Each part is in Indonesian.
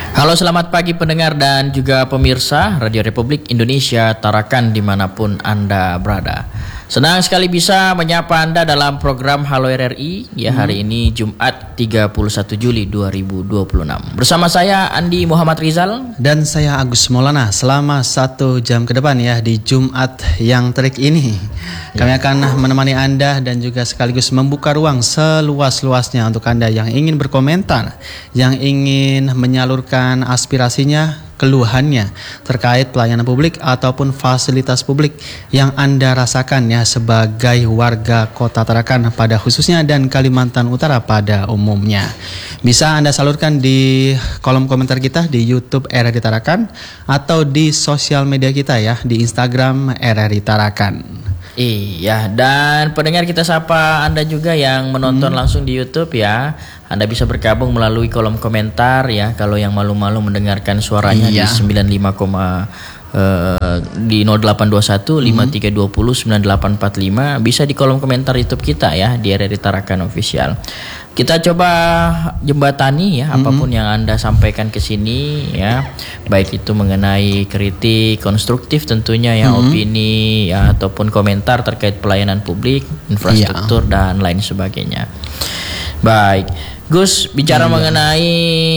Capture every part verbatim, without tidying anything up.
Halo, selamat pagi pendengar dan juga pemirsa Radio Republik Indonesia Tarakan dimanapun Anda berada. Senang sekali bisa menyapa Anda dalam program Halo R R I ya, hari ini Jumat tiga puluh satu Juli dua ribu dua puluh enam. Bersama saya Andi Muhammad Rizal dan saya Agus Maulana. Selama satu jam ke depan ya di Jumat yang terik ini kami akan menemani Anda dan juga sekaligus membuka ruang seluas-luasnya untuk Anda yang ingin berkomentar, yang ingin menyalurkan aspirasinya, keluhannya terkait pelayanan publik ataupun fasilitas publik yang Anda rasakan ya sebagai warga Kota Tarakan pada khususnya dan Kalimantan Utara pada umumnya. Bisa Anda salurkan di kolom komentar kita di YouTube R R I Tarakan atau di sosial media kita ya di Instagram R R I Tarakan. Iya, dan pendengar kita sapa Anda juga yang menonton hmm. langsung di YouTube ya. Anda bisa bergabung melalui kolom komentar ya. Kalau yang malu-malu mendengarkan suaranya iya. di sembilan puluh lima, uh, di nol delapan dua satu lima tiga dua nol sembilan delapan empat lima, bisa di kolom komentar YouTube kita ya di R R I Tarakan Official. Kita coba jembatani ya mm-hmm. apapun yang Anda sampaikan ke sini ya, baik itu mengenai kritik konstruktif tentunya ya, mm-hmm. opini ya ataupun komentar terkait pelayanan publik, infrastruktur yeah. dan lain sebagainya. Baik, Gus, bicara yeah. mengenai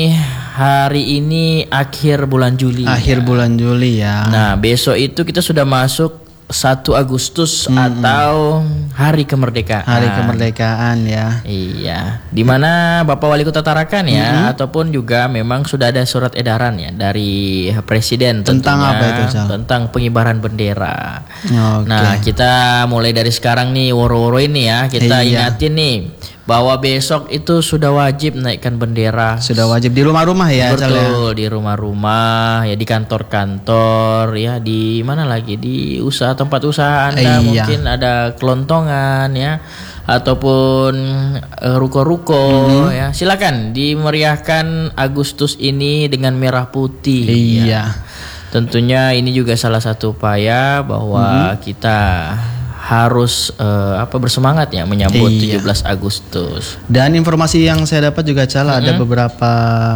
hari ini akhir bulan Juli. Akhir ya. bulan Juli ya. Nah, besok itu kita sudah masuk satu Agustus hmm. atau Hari Kemerdekaan. Hari Kemerdekaan ya. Iya. Di mana Bapak Wali Kota Tarakan ya hmm. ataupun juga memang sudah ada surat edaran ya dari Presiden tentang tentunya, apa itu, Sal? Tentang pengibaran bendera. Okay. Nah, kita mulai dari sekarang nih woro-woro ini ya, kita iya. ingatin nih bahwa besok itu sudah wajib naikkan bendera. Sudah wajib di rumah-rumah ya. Betul, di rumah-rumah ya, di kantor-kantor ya, di mana lagi, di usaha tempat usaha Anda, iya. mungkin ada kelontongan ya ataupun uh, ruko-ruko mm-hmm. ya. Silakan dimeriahkan Agustus ini dengan merah putih. Iya. Ya. Tentunya ini juga salah satu upaya bahwa mm-hmm. kita harus uh, apa bersemangat ya menyambut iya. tujuh belas Agustus. Dan informasi yang saya dapat juga Cal, mm-hmm. ada beberapa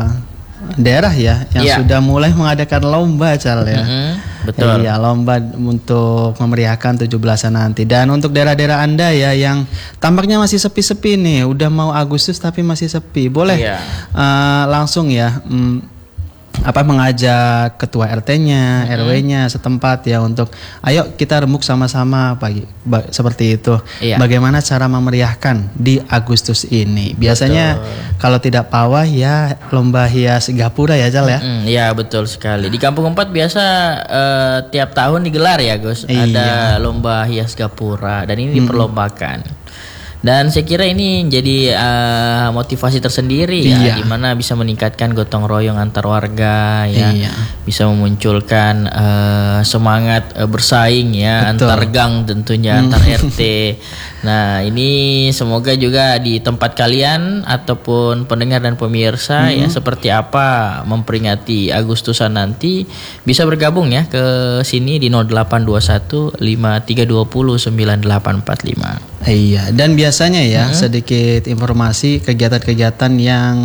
daerah ya yang yeah. sudah mulai mengadakan lomba Cal ya. Mm-hmm. Betul. Iya, lomba untuk memeriahkan tujuh belasan nanti. Dan untuk daerah-daerah Anda ya yang tampaknya masih sepi-sepi nih, udah mau Agustus tapi masih sepi, boleh yeah. uh, langsung ya mm, apa mengajak ketua R T-nya, mm-hmm. R W-nya setempat ya untuk ayo kita remuk sama-sama pagi ba- seperti itu. Iya. Bagaimana cara memeriahkan di Agustus ini? Biasanya betul. Kalau tidak pawai ya lomba hias gapura ya Jal ya. Mm-hmm. Iya betul sekali. Di Kampung Empat biasa uh, tiap tahun digelar ya Gus. Iya. Ada lomba hias gapura dan ini mm-hmm. diperlombakan. Dan saya kira ini jadi uh, motivasi tersendiri ya, iya. di mana bisa meningkatkan gotong royong antar warga ya, iya. bisa memunculkan uh, semangat uh, bersaing ya. Betul. Antar gang tentunya, hmm. antar R T. Nah ini semoga juga di tempat kalian ataupun pendengar dan pemirsa hmm. ya seperti apa memperingati Agustusan nanti, bisa bergabung ya ke sini di nol delapan dua satu lima tiga dua nol sembilan delapan empat lima. Iya, dan biasanya ya hmm. sedikit informasi kegiatan-kegiatan yang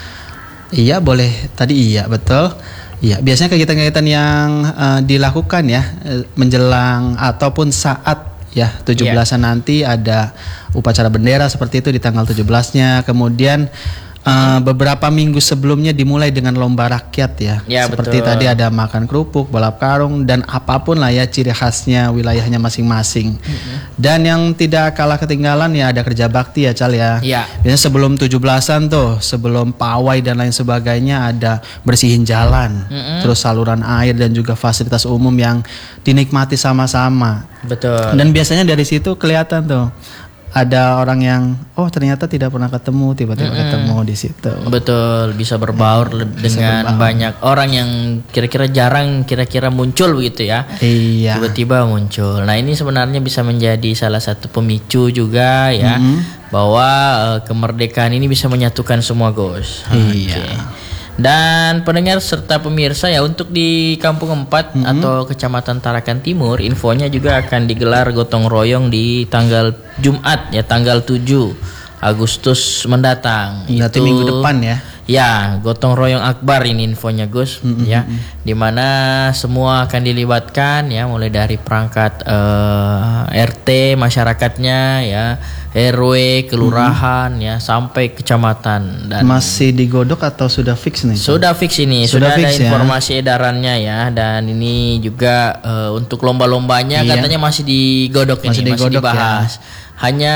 iya boleh tadi iya betul. Iya, biasanya kegiatan-kegiatan yang uh, dilakukan ya menjelang ataupun saat ya tujuh belasan yeah. nanti ada upacara bendera seperti itu di tanggal tujuh belasnya. Kemudian Uh, beberapa minggu sebelumnya dimulai dengan lomba rakyat ya, ya seperti betul. Tadi ada makan kerupuk, balap karung dan apapun lah ya ciri khasnya wilayahnya masing-masing. Mm-hmm. Dan yang tidak kalah ketinggalan ya ada kerja bakti ya Cal ya. Ya. Biasanya sebelum tujuh belasan tuh, sebelum pawai dan lain sebagainya ada bersihin jalan, mm-hmm. terus saluran air dan juga fasilitas umum yang dinikmati sama-sama. Betul. Dan biasanya dari situ kelihatan tuh ada orang yang oh ternyata tidak pernah ketemu tiba-tiba mm-hmm. ketemu di situ. Betul, bisa berbaur ya, dengan bisa berbaur. Banyak orang yang kira-kira jarang kira-kira muncul begitu ya. Iya. Tiba-tiba muncul. Nah, ini sebenarnya bisa menjadi salah satu pemicu juga ya mm-hmm. bahwa uh, kemerdekaan ini bisa menyatukan semua Gus. Iya. Okay. Dan pendengar serta pemirsa ya, untuk di Kampung Empat mm-hmm. atau Kecamatan Tarakan Timur, infonya juga akan digelar gotong royong di tanggal Jumat ya, tanggal tujuh Agustus mendatang. Berarti Itu minggu depan ya. Ya, gotong royong akbar ini infonya Gus, mm-hmm. ya, dimana semua akan dilibatkan ya, mulai dari perangkat uh, R T masyarakatnya ya, R W, kelurahan mm-hmm. ya, sampai kecamatan. Dan masih digodok atau sudah fix nih? Sudah fix ini, sudah, sudah fix ada informasi ya? Edarannya ya, dan ini juga uh, untuk lomba-lombanya iya. katanya masih digodok masih ini, digodok, masih dibahas. Ya? Hanya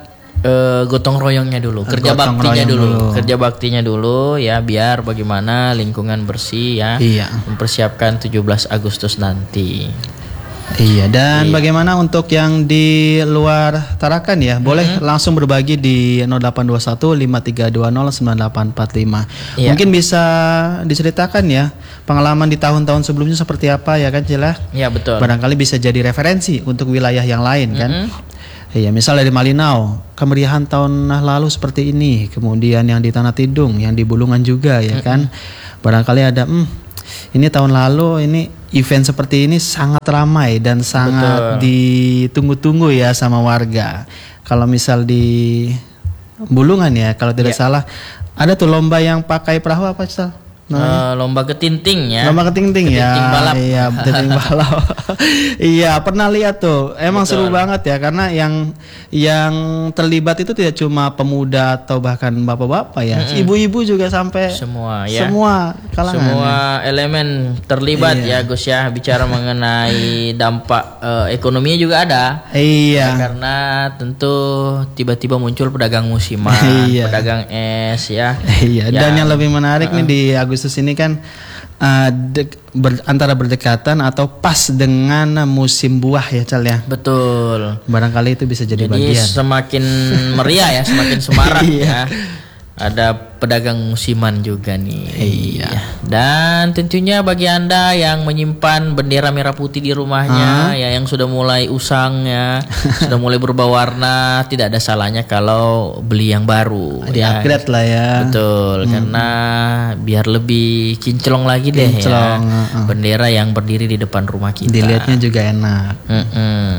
Uh, gotong royongnya dulu, kerja gotong baktinya dulu. dulu, kerja baktinya dulu ya, biar bagaimana lingkungan bersih ya, iya. mempersiapkan tujuh belas Agustus nanti. Iya, dan iya. bagaimana untuk yang di luar Tarakan ya, boleh mm-hmm. langsung berbagi di nol delapan dua satu lima tiga dua nol sembilan delapan empat lima. Iya. Mungkin bisa diceritakan ya pengalaman di tahun-tahun sebelumnya seperti apa ya kan, Cila? Iya, betul. Barangkali bisa jadi referensi untuk wilayah yang lain kan. Mm-hmm. Iya, misal dari Malinau, kemeriahan tahun lalu seperti ini, kemudian yang di Tanah Tidung, yang di Bulungan juga ya kan. Mm-hmm. Barangkali ada, hmm, ini tahun lalu ini event seperti ini sangat ramai dan sangat betul. Ditunggu-tunggu ya sama warga. Kalau misal di Bulungan ya, kalau tidak yeah. salah, ada tuh lomba yang pakai perahu apa Sal? Nah, uh, lomba ketinting ya. Lomba ketinting, ketinting ya. Balap. Iya, ketinting balap. Iya, pernah lihat tuh. Emang betul. Seru banget ya, karena yang yang terlibat itu tidak cuma pemuda atau bahkan bapak-bapak ya. Mm-hmm. Ibu-ibu juga sampai semua ya. Semua kalangan. Semua ya. Elemen terlibat iya. ya, Gus ya. Bicara mengenai dampak uh, ekonominya juga ada. Iya. Ya, karena tentu tiba-tiba muncul pedagang musiman, iya. pedagang es ya. Iya, dan yang, yang lebih menarik uh, nih di Agustus ini kan uh, de- ber- antara berdekatan atau pas dengan musim buah ya Cal ya. Betul. Barangkali itu bisa jadi, jadi bagian. Jadi semakin meriah ya, semakin semarak ya. Ada pedagang musiman juga nih. Iya. Dan tentunya bagi Anda yang menyimpan bendera merah putih di rumahnya, uh. ya yang sudah mulai usang ya, sudah mulai berubah warna, tidak ada salahnya kalau beli yang baru. Di ya. Upgrade lah ya. Betul, hmm. karena biar lebih kinclong lagi deh kinclong, ya. Uh. Bendera yang berdiri di depan rumah kita. Dilihatnya juga enak. Mm-mm.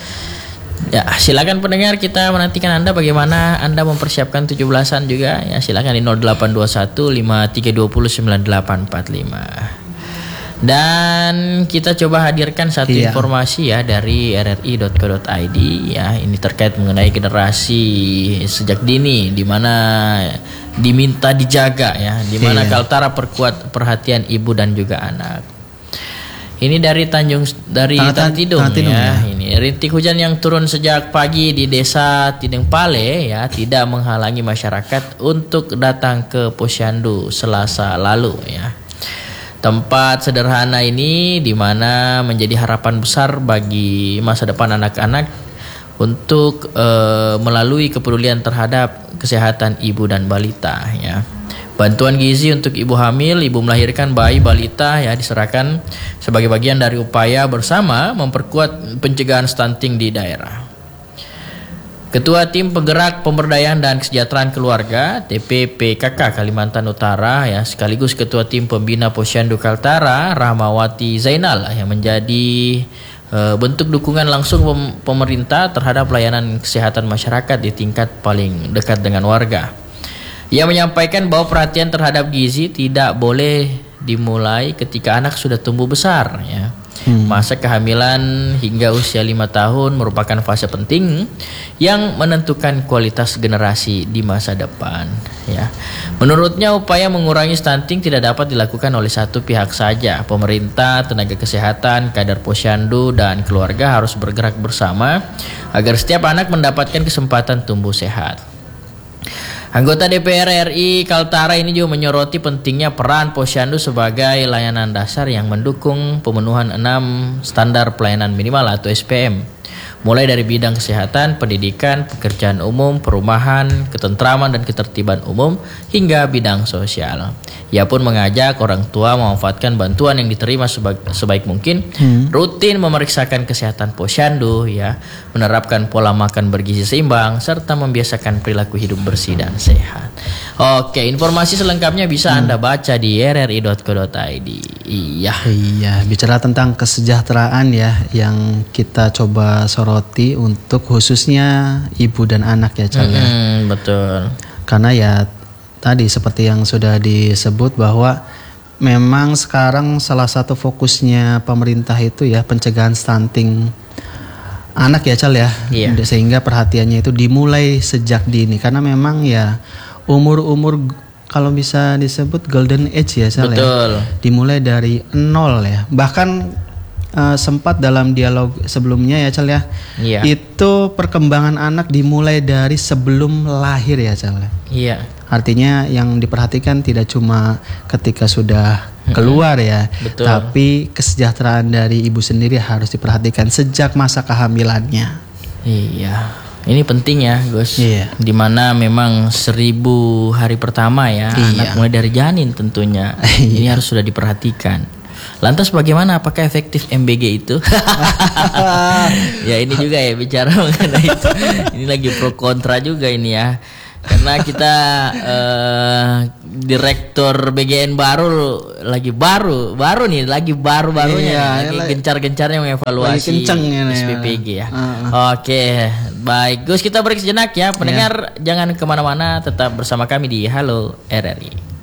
Ya, silakan pendengar, kita menantikan Anda bagaimana Anda mempersiapkan tujuh belasan juga ya. Silakan di nol delapan dua satu lima tiga dua nol sembilan delapan empat lima. Dan kita coba hadirkan satu iya. informasi ya dari r r i dot co dot i d ya. Ini terkait mengenai generasi sejak dini, di mana diminta dijaga ya, di mana iya. Kaltara perkuat perhatian ibu dan juga anak. Ini dari Tanjung dari Tanah Tidung ya. ya. Ini rintik hujan yang turun sejak pagi di desa Tideng Pale ya tidak menghalangi masyarakat untuk datang ke Posyandu Selasa lalu ya. Tempat sederhana ini di mana menjadi harapan besar bagi masa depan anak-anak untuk uh, melalui kepedulian terhadap kesehatan ibu dan balita ya. Bantuan gizi untuk ibu hamil, ibu melahirkan bayi balita ya diserahkan sebagai bagian dari upaya bersama memperkuat pencegahan stunting di daerah. Ketua Tim Penggerak Pemberdayaan dan Kesejahteraan Keluarga T P P K K Kalimantan Utara ya sekaligus Ketua Tim Pembina Posyandu Kaltara Rahmawati Zainal yang menjadi e, bentuk dukungan langsung pem- pemerintah terhadap layanan kesehatan masyarakat di tingkat paling dekat dengan warga. Ia menyampaikan bahwa perhatian terhadap gizi tidak boleh dimulai ketika anak sudah tumbuh besar ya. Hmm. Masa kehamilan hingga usia lima tahun merupakan fase penting yang menentukan kualitas generasi di masa depan ya. Menurutnya upaya mengurangi stunting tidak dapat dilakukan oleh satu pihak saja. Pemerintah, tenaga kesehatan, kader posyandu dan keluarga harus bergerak bersama agar setiap anak mendapatkan kesempatan tumbuh sehat. Anggota D P R R I Kaltara ini juga menyoroti pentingnya peran posyandu sebagai layanan dasar yang mendukung pemenuhan enam standar pelayanan minimal atau S P M. Mulai dari bidang kesehatan, pendidikan, pekerjaan umum, perumahan, ketentraman dan ketertiban umum hingga bidang sosial. Ia pun mengajak orang tua memanfaatkan bantuan yang diterima sebaik, sebaik mungkin, hmm. rutin memeriksakan kesehatan posyandu, ya, menerapkan pola makan bergizi seimbang, serta membiasakan perilaku hidup bersih dan sehat. Oke, informasi selengkapnya bisa hmm. Anda baca di r r i dot co dot i d. Iya. Iya, bicara tentang kesejahteraan ya yang kita coba soroti untuk khususnya ibu dan anak ya, Cal, ya. Hmm, betul. Karena ya tadi seperti yang sudah disebut bahwa memang sekarang salah satu fokusnya pemerintah itu ya pencegahan stunting anak ya, Cal, ya. Iya. Sehingga perhatiannya itu dimulai sejak dini karena memang ya umur-umur kalau bisa disebut golden age ya, Cal, betul. Ya. Dimulai dari nol ya. Bahkan Uh, sempat dalam dialog sebelumnya ya, Cal, ya. Iya. Itu perkembangan anak dimulai dari sebelum lahir ya, Cal. Iya. Artinya yang diperhatikan tidak cuma ketika sudah keluar ya, betul. Tapi kesejahteraan dari ibu sendiri harus diperhatikan sejak masa kehamilannya. Iya. Ini penting ya, Gus. Iya. Dimana memang seribu hari pertama ya, iya. anak mulai dari janin tentunya. Ini harus sudah diperhatikan. Lantas bagaimana, apakah efektif M B G itu? Ya ini juga ya bicara mengenai itu. Ini lagi pro kontra juga ini ya. Karena kita uh, direktur B G N baru lagi baru baru nih lagi baru-barunya iya, nih, lagi gencar-gencarnya mengevaluasi S P P G ya. Uh-uh. Oke, baik Gus, kita break sejenak ya. Pendengar yeah. Jangan kemana-mana, tetap bersama kami di Halo R R I.